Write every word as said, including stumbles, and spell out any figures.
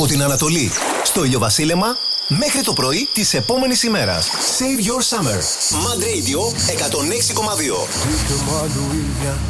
Από την Ανατολή, στο ηλιοβασίλεμα, μέχρι το πρωί της επόμενης ημέρας. Save your summer. Mad Radio εκατόν έξι κόμμα δύο.